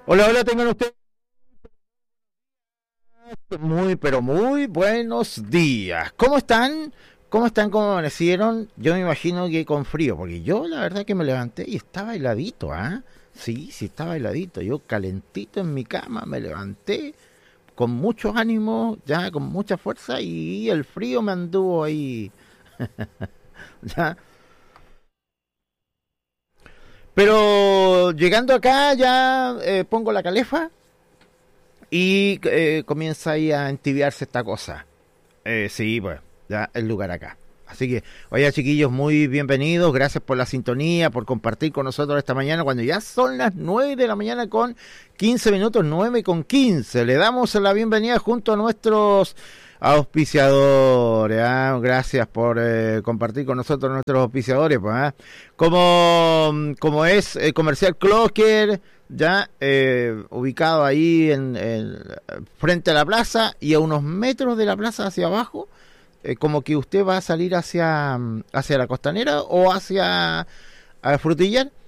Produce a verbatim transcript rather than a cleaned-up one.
Hola, hola, tengan ustedes muy, pero muy buenos días. ¿Cómo están? ¿Cómo están? ¿Cómo amanecieron? Yo me imagino que con frío, porque yo la verdad que me levanté y estaba heladito, ¿ah? Sí, sí, estaba heladito. Yo calentito en mi cama, me levanté con muchos ánimos, ya con mucha fuerza y el frío me anduvo ahí, ya. Pero llegando acá ya eh, pongo la calefa y eh, comienza ahí a entibiarse esta cosa. Eh, sí, pues, ya el lugar acá. Así que, oye, chiquillos, muy bienvenidos. Gracias por la sintonía, por compartir con nosotros esta mañana, cuando ya son las nueve de la mañana con quince minutos, nueve con quince. Le damos la bienvenida junto a nuestros auspiciadores. ¿Ah? Gracias por eh, compartir con nosotros nuestros auspiciadores. Pues, ¿ah? Como, como es eh, Comercial Clocker, ya eh, ubicado ahí en, en, frente a la plaza y a unos metros de la plaza hacia abajo, eh, como que usted va a salir hacia, hacia la Costanera o hacia a Frutillar.